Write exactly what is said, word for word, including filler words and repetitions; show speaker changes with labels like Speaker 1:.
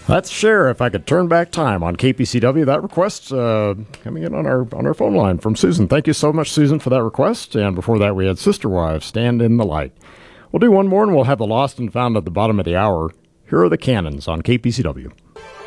Speaker 1: That's Cher, If I Could Turn Back Time on K P C W. That request uh, coming in on our on our phone line from Susan. Thank you so much, Susan, for that request. And before that, we had Sister Wives, Stand in the Light. We'll do one more, and we'll have the lost and found at the bottom of the hour. Here are the Cannons on K P C W.